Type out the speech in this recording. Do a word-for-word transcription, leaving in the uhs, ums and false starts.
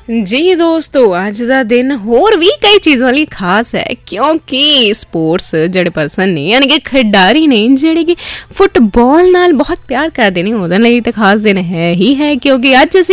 ਜੀ ਦੋਸਤੋ, ਅੱਜ ਦਾ ਦਿਨ ਹੋਰ ਵੀ ਕਈ ਚੀਜ਼ਾਂ ਲਈ ਖਾਸ ਹੈ ਕਿਉਂਕਿ ਸਪੋਰਟਸ ਜਿਹੜੇ ਪਰਸਨ ਨੇ ਯਾਨੀ ਕਿ ਖਿਡਾਰੀ ਨੇ ਜਿਹੜੇ ਕਿ ਫੁੱਟਬਾਲ ਨਾਲ ਬਹੁਤ ਪਿਆਰ ਕਰਦੇ ਨੇ, ਉਹਦੇ ਲਈ ਤਾਂ ਖਾਸ ਦਿਨ ਹੈ ਹੀ ਹੈ ਕਿਉਂਕਿ ਅੱਜ ਅਸੀਂ